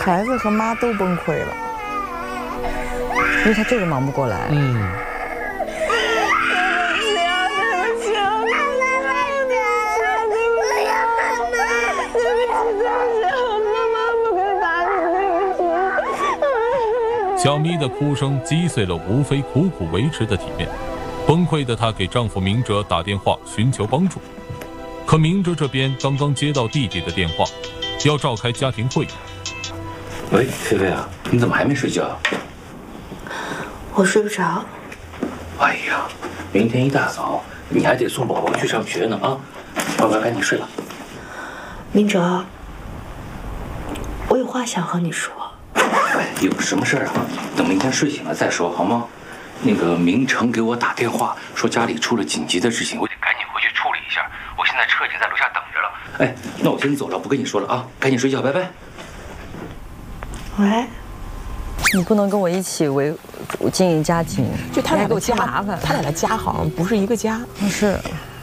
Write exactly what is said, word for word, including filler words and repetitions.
孩子和妈都崩溃了，因为他就是忙不过来。 嗯。 小咪的哭声击碎了吴非苦苦维持的体面，崩溃的她给丈夫明哲打电话寻求帮助，可明哲这边刚刚接到弟弟的电话，要召开家庭会议。 喂，菲菲啊，你怎么还没睡觉？ 我睡不着。 哎呀，明天一大早你还得送宝宝去上学呢啊！乖乖，赶紧睡吧。 明哲，我有话想和你说。 哎，有什么事儿啊？等明天睡醒了再说，好吗？那个明成给我打电话说家里出了紧急的事情，我得赶紧回去处理一下。我现在车已经在楼下等着了。哎，那我先走了，不跟你说了啊，赶紧睡觉，拜拜。 喂， 你不能跟我一起维经营家庭， 就他俩给我的家添麻烦。 他俩的家好像不是一个家。 是。